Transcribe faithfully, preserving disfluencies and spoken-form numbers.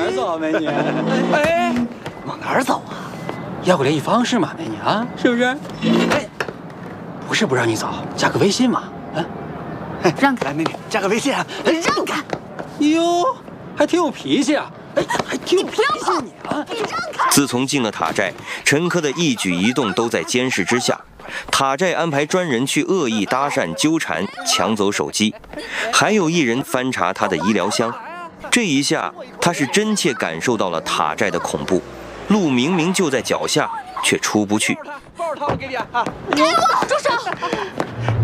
儿走啊，美女？哎，往哪儿走啊？要个联系方式嘛，美女啊，是不是？哎，不是不让你走，加个微信嘛，啊？ 哎，让开！ 来，美女，加个微信啊！ 让开！ 哟，还挺有脾气啊！哎，还挺有脾气你啊！ 你让开！ 自从进了塔寨，陈科的一举一动都在监视之下。塔寨安排专人去恶意搭讪、纠缠、抢走手机，还有一人翻查他的医疗箱。这一下，他是真切感受到了塔寨的恐怖。路明明就在脚下，却出不去。 抱着他，我给你啊！ 给我，住手！